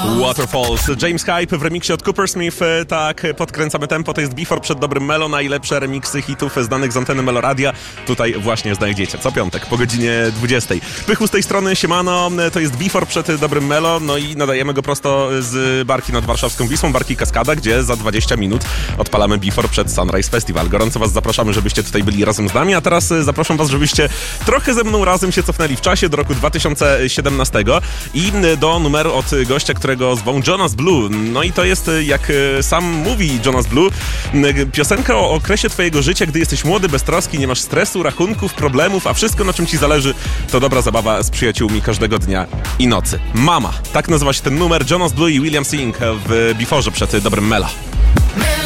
Waterfalls, James Hype w remiksie od Coopersmith. Tak, podkręcamy tempo, to jest Before przed dobrym Melo. Najlepsze remiksy hitów znanych z anteny Meloradia tutaj właśnie znajdziecie co piątek po godzinie 20. Pychu z tej strony, siemano, to jest Before przed dobrym Melo. No i nadajemy go prosto z barki nad warszawską Wisłą, barki Kaskada, gdzie za 20 minut odpalamy Before przed Sunrise Festival. Gorąco was zapraszamy, żebyście tutaj byli razem z nami, a teraz zapraszam was, żebyście trochę ze mną razem się cofnęli w czasie do roku 2017 i do numeru od gościa, którego zwą Jonas Blue. No i to jest, jak sam mówi Jonas Blue, piosenka o okresie twojego życia, gdy jesteś młody, beztroski, nie masz stresu, rachunków, problemów, a wszystko, na czym ci zależy, to dobra zabawa z przyjaciółmi każdego dnia i nocy. Mama, tak nazywa się ten numer. Jonas Blue i William Singh w Before'ze przed dobrym Melo.